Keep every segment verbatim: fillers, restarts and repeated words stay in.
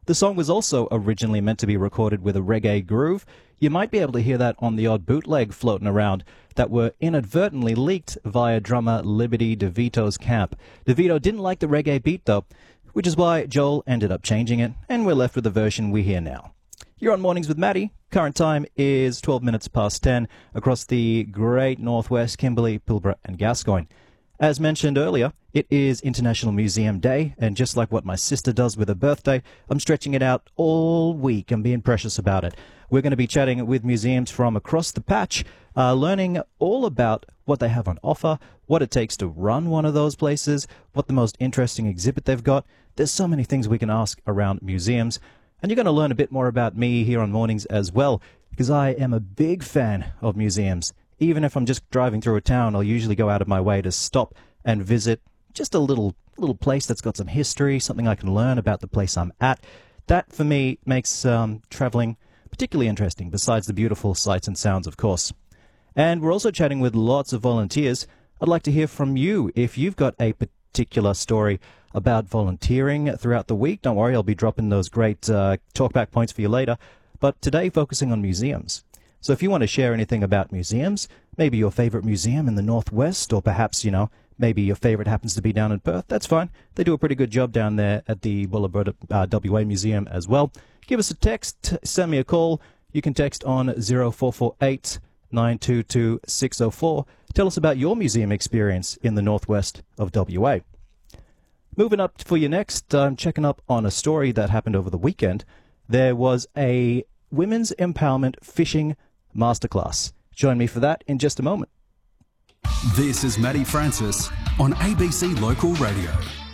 The song was also originally meant to be recorded with a reggae groove. You might be able to hear that on the odd bootleg floating around that were inadvertently leaked via drummer Liberty DeVito's camp. DeVito didn't like the reggae beat though, which is why Joel ended up changing it, and we're left with the version we hear now. You're on Mornings with Maddie. Current time is twelve minutes past ten across the great Northwest, Kimberley, Pilbara and Gascoyne. As mentioned earlier, it is International Museum Day, and just like what my sister does with her birthday, I'm stretching it out all week and being precious about it. We're going to be chatting with museums from across the patch, uh, learning all about what they have on offer, what it takes to run one of those places, what the most interesting exhibit they've got. There's so many things we can ask around museums, and you're going to learn a bit more about me here on Mornings as well, because I am a big fan of museums. Even if I'm just driving through a town, I'll usually go out of my way to stop and visit just a little little place that's got some history, something I can learn about the place I'm at. That, for me, makes um, traveling particularly interesting, besides the beautiful sights and sounds, of course. And we're also chatting with lots of volunteers. I'd like to hear from you if you've got a particular story about volunteering throughout the week. Don't worry, I'll be dropping those great uh, talkback points for you later. But today, focusing on museums. So if you want to share anything about museums, maybe your favorite museum in the Northwest, or perhaps, you know, maybe your favorite happens to be down in Perth, that's fine. They do a pretty good job down there at the Bullaburra uh, W A Museum as well. Give us a text, send me a call. You can text on zero four four eight, nine two two, six zero four. Tell us about your museum experience in the Northwest of W A. Moving up for you next, I'm checking up on a story that happened over the weekend. There was a women's empowerment fishing masterclass. Join me for that in just a moment. This is Maddie Francis on A B C Local Radio.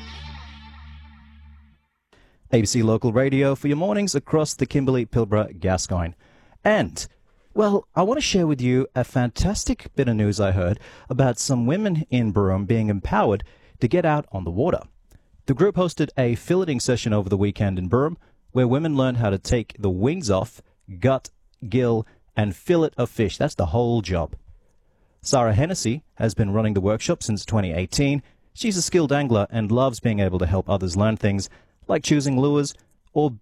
A B C Local Radio for your mornings across the Kimberley, Pilbara, Gascoyne. And, well, I want to share with you a fantastic bit of news I heard about some women in Broome being empowered to get out on the water. The group hosted a filleting session over the weekend in Broome, where women learned how to take the wings off, gut, gill, and fillet a fish. That's the whole job. Sarah Hennessy has been running the workshop since twenty eighteen. She's a skilled angler and loves being able to help others learn things like choosing lures or